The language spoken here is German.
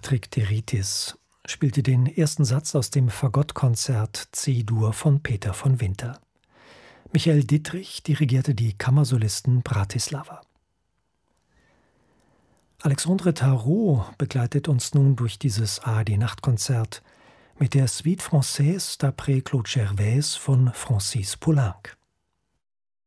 Patrick Deritis spielte den ersten Satz aus dem Fagottkonzert C-Dur von Peter von Winter. Michael Dittrich dirigierte die Kammersolisten Bratislava. Alexandre Tarot begleitet uns nun durch dieses ARD-Nachtkonzert mit der Suite Française d'après Claude Gervais von Francis Poulenc.